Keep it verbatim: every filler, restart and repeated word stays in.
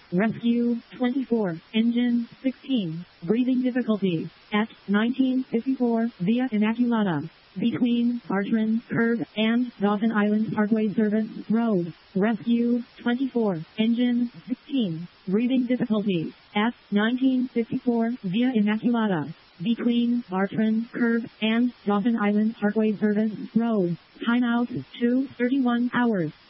Rescue twenty-four, engine sixteen, breathing difficulties, at nineteen fifty-four via Immaculata, between Bartram Curve and Dawson Island Parkway Service Road. Rescue twenty-four, engine sixteen, breathing difficulties, at nineteen fifty-four via Immaculata, between Bartram Curve and Dawson Island Parkway Service Road. Timeout two thirty-one hours.